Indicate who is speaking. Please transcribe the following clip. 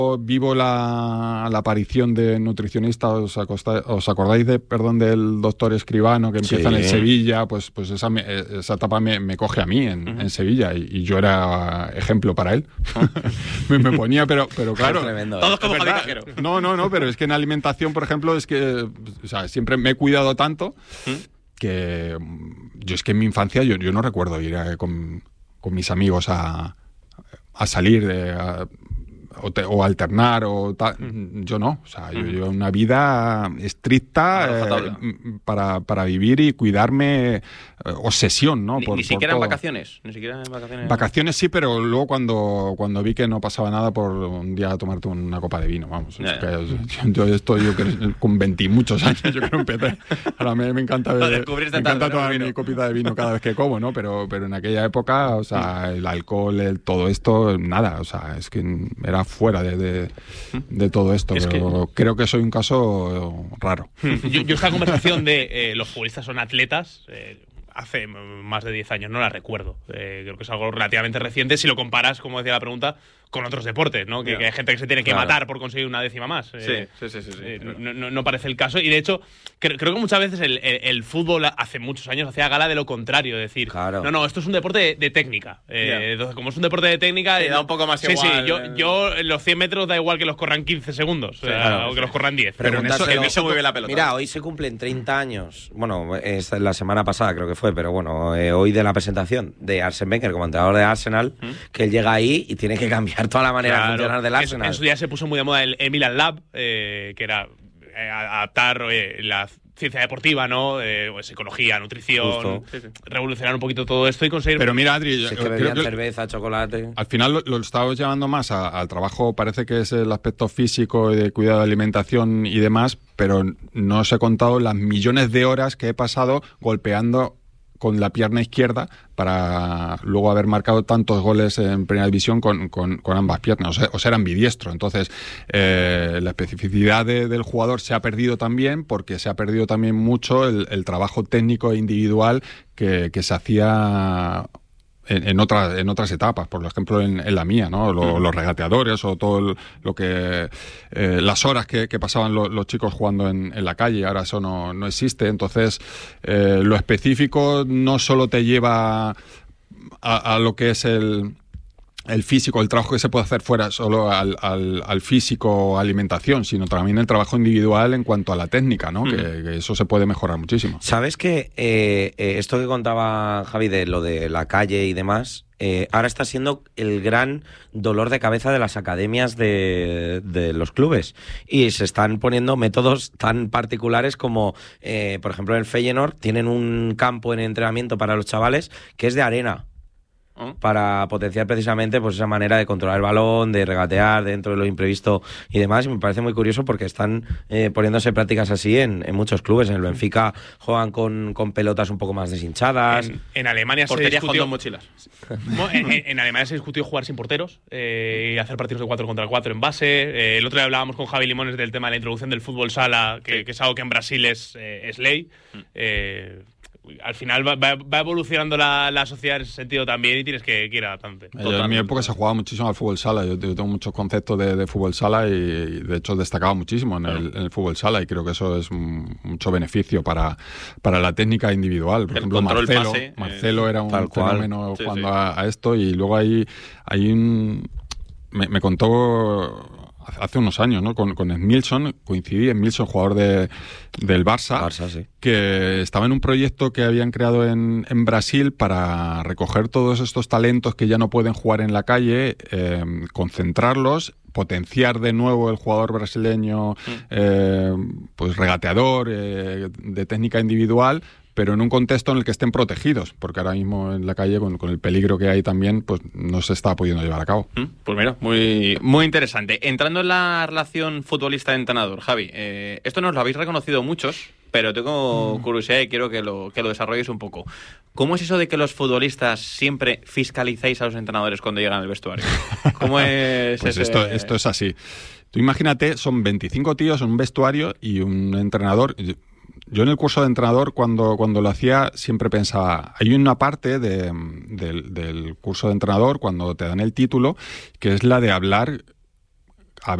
Speaker 1: vivo la aparición de nutricionistas. ¿Os acordáis del doctor Escribano que empieza en el Sevilla? Pues esa etapa me coge a mí en Sevilla y yo era ejemplo para él. me ponía, pero claro.
Speaker 2: Tremendo,
Speaker 3: todos como Javi Cajero.
Speaker 1: No, pero es que en alimentación, por ejemplo, es que siempre me he cuidado tanto que yo es que en mi infancia yo no recuerdo ir con mis amigos a salir o alternar o tal. Yo no, yo llevo una vida estricta para vivir y cuidarme, obsesión, ¿no?
Speaker 3: Ni siquiera en vacaciones.
Speaker 1: Vacaciones sí, pero luego cuando vi que no pasaba nada por un día tomarte una copa de vino, vamos. Yo con 20 y muchos años yo creo que empecé. Ahora me encanta tomar mi copita de vino cada vez que como, ¿no? Pero en aquella época, el alcohol, todo esto, nada, es que era fuera de todo esto, pero creo que soy un caso raro.
Speaker 4: Yo esta conversación de los futbolistas son atletas, hace más de 10 años no la recuerdo. Creo que es algo relativamente reciente si lo comparas, como decía la pregunta, con otros deportes, ¿no? Que hay gente que se tiene que matar por conseguir una décima más. No parece el caso. Y de hecho, creo que muchas veces el fútbol hace muchos años hacía gala de lo contrario. Es decir, no, esto es un deporte de técnica. Entonces, como es un deporte de técnica...
Speaker 3: da un poco más igual.
Speaker 4: Sí, yo en los 100 metros da igual que los corran 15 segundos. O que los corran 10.
Speaker 2: Pero en
Speaker 3: eso mueve la pelota.
Speaker 2: Mira, hoy se cumplen 30 años. Bueno, es la semana pasada creo que fue, pero bueno, hoy de la presentación de Arsene Wenger como entrenador de Arsenal, que él llega ahí y tiene que cambiar toda la manera de funcionar del Arsenal.
Speaker 4: En su día se puso muy de moda el Emilan Lab, que era adaptar la ciencia deportiva, ¿no? Psicología, nutrición, revolucionar un poquito todo esto y conseguir...
Speaker 1: Pero mira, Adri,
Speaker 2: que bebían cerveza, chocolate...
Speaker 1: Al final lo estamos llevando más al trabajo, parece que es el aspecto físico y de cuidado de alimentación y demás, pero no os he contado las millones de horas que he pasado golpeando con la pierna izquierda para luego haber marcado tantos goles en primera división con ambas piernas. O sea, era ambidiestro. Entonces, la especificidad del jugador se ha perdido también porque se ha perdido también mucho el trabajo técnico e individual que se hacía en otras etapas, por ejemplo en la mía, ¿no? Los regateadores o todo lo que las horas que pasaban los chicos jugando en la calle. Ahora eso no existe. Entonces lo específico no solo te lleva a lo que es el físico, el trabajo que se puede hacer fuera solo al físico, alimentación, sino también el trabajo individual en cuanto a la técnica, ¿no? Que eso se puede mejorar muchísimo.
Speaker 2: ¿Sabes que esto que contaba Javi de lo de la calle y demás, ahora está siendo el gran dolor de cabeza de las academias de los clubes? Y se están poniendo métodos tan particulares como, por ejemplo, en el Feyenoord tienen un campo en entrenamiento para los chavales que es de arena, para potenciar precisamente pues esa manera de controlar el balón, de regatear dentro de lo imprevisto y demás. Y me parece muy curioso porque están poniéndose prácticas así en muchos clubes. En el Benfica juegan con pelotas un poco más deshinchadas.
Speaker 4: En Alemania se discutió mochilas. En Alemania se discutió jugar sin porteros y hacer partidos de 4 contra 4 en base. El otro día hablábamos con Javi Limones del tema de la introducción del fútbol sala, que es algo que en Brasil es ley. Al final va evolucionando la sociedad en ese sentido también y tienes que ir adaptándote.
Speaker 1: En mi época se jugaba muchísimo al fútbol sala. Yo tengo muchos conceptos de fútbol sala y de hecho destacaba muchísimo en el fútbol sala y creo que eso es mucho beneficio para la técnica individual. Por ejemplo, Marcelo era un fenómeno jugando a esto y luego me contó hace unos años, ¿no? Con Emilson, coincidí, Emilson, jugador del Barça,
Speaker 2: sí,
Speaker 1: que estaba en un proyecto que habían creado en Brasil para recoger todos estos talentos que ya no pueden jugar en la calle, concentrarlos, potenciar de nuevo el jugador brasileño, pues regateador, de técnica individual, pero en un contexto en el que estén protegidos, porque ahora mismo en la calle, con el peligro que hay también, pues no se está pudiendo llevar a cabo.
Speaker 3: Pues mira, muy, muy interesante. Entrando en la relación futbolista-entrenador, Javi, esto nos lo habéis reconocido muchos, pero tengo curiosidad y quiero que lo desarrolléis un poco. ¿Cómo es eso de que los futbolistas siempre fiscalicéis a los entrenadores cuando llegan al vestuario? ¿Cómo es
Speaker 1: pues esto es así. Tú imagínate, son 25 tíos en un vestuario y un entrenador. Yo en el curso de entrenador, cuando lo hacía, siempre pensaba, hay una parte del curso de entrenador, cuando te dan el título, que es la de hablar